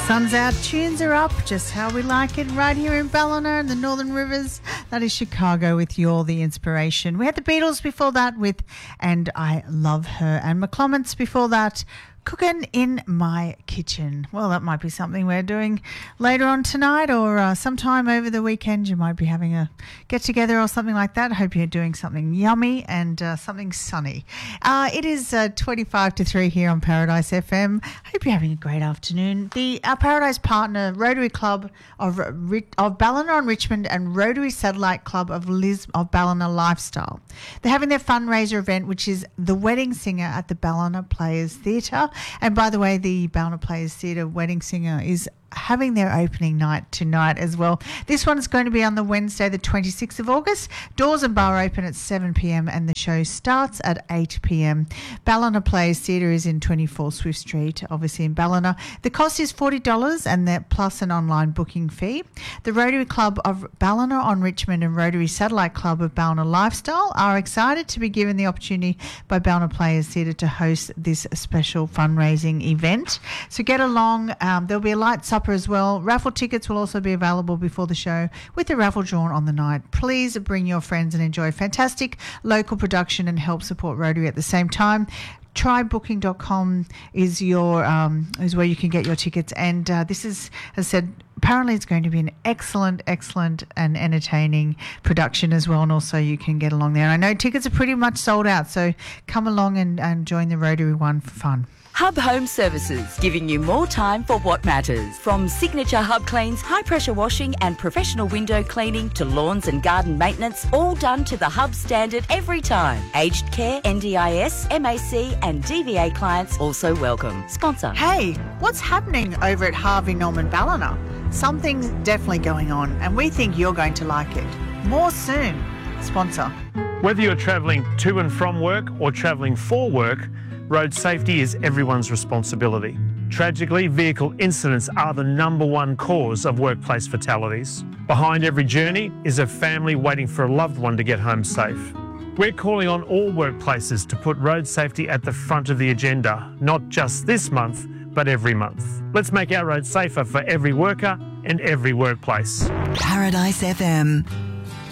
Sun's out, tunes are up, just how we like it right here in Ballina and the Northern Rivers. That is Chicago with You're the Inspiration. We had the Beatles before that with And I Love Her, and McClomans before that, Cooking in My Kitchen. Well, that might be something we're doing later on tonight or sometime over the weekend. You might be having a get-together or something like that. I hope you're doing something yummy and something sunny. It is 25 to 3 here on Paradise FM. I hope you're having a great afternoon. Our Paradise partner, Rotary Club of Ballina on Richmond and Rotary Satellite Club of Ballina Lifestyle. They're having their fundraiser event, which is The Wedding Singer at the Ballina Players Theatre. And by the way, the Ballina Players Theatre Wedding Singer is having their opening night tonight as well. This one's going to be on the Wednesday, the 26th of August. Doors and bar open at 7 p.m. and the show starts at 8 p.m. Ballina Players Theatre is in 24 Swift Street, obviously in Ballina. The cost is $40 and that plus an online booking fee. The Rotary Club of Ballina on Richmond and Rotary Satellite Club of Ballina Lifestyle are excited to be given the opportunity by Ballina Players Theatre to host this special fundraising event. So get along. There'll be a light supper as well. Raffle tickets will also be available before the show with the raffle drawn on the night. Please bring your friends and enjoy fantastic local production and help support Rotary at the same time. Trybooking.com is is where you can get your tickets, and this is, as I said, apparently it's going to be an excellent and entertaining production as well, and also you can get along there. And I know tickets are pretty much sold out, so come along and join the Rotary one for fun. Hub Home Services, giving you more time for what matters. From signature Hub cleans, high-pressure washing and professional window cleaning to lawns and garden maintenance, all done to the Hub standard every time. Aged care, NDIS, MAC and DVA clients also welcome. Sponsor. Hey, what's happening over at Harvey Norman Ballina? Something's definitely going on, and we think you're going to like it. More soon. Sponsor. Whether you're travelling to and from work or travelling for work, road safety is everyone's responsibility. Tragically, vehicle incidents are the #1 cause of workplace fatalities. Behind every journey is a family waiting for a loved one to get home safe. We're calling on all workplaces to put road safety at the front of the agenda, not just this month, but every month. Let's make our roads safer for every worker and every workplace. Paradise FM.